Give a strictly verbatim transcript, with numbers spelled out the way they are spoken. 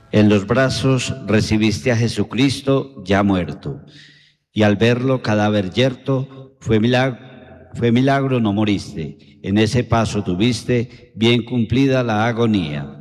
En los brazos recibiste a Jesucristo ya muerto, y al verlo cadáver yerto, fue milagro, fue milagro no moriste. En ese paso tuviste bien cumplida la agonía.